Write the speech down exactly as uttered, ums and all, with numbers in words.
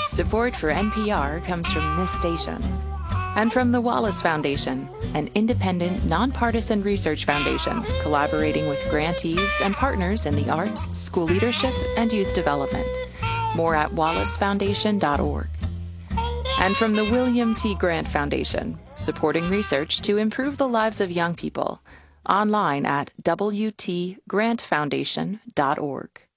Support for N P R comes from this station and from the Wallace Foundation, an independent, nonpartisan research foundation collaborating with grantees and partners in the arts, school leadership, and youth development. More at wallace foundation dot org. And from the William T. Grant Foundation, supporting research to improve the lives of young people, online at w t grant foundation dot org.